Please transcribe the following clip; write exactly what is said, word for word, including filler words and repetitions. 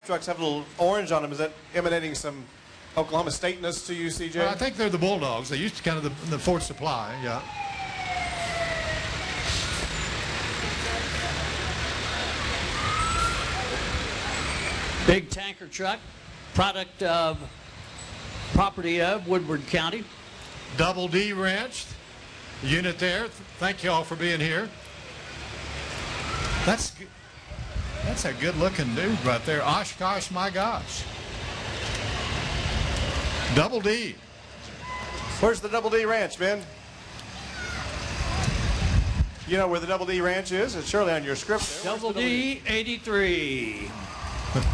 trucks have a little orange on them. Is that emanating some Oklahoma State-ness to you, C J? Well, I think they're the Bulldogs. They used to kind of the, the Ford Supply, yeah. Big tanker truck, product of, property of Woodward County. Double D Ranch, unit there. Thank you all for being here. That's good. That's a good-looking dude right there. Oshkosh, my gosh. Double D. Where's the Double D Ranch, Ben? You know where the Double D Ranch is? It's surely on your script there. Double D eighty-three.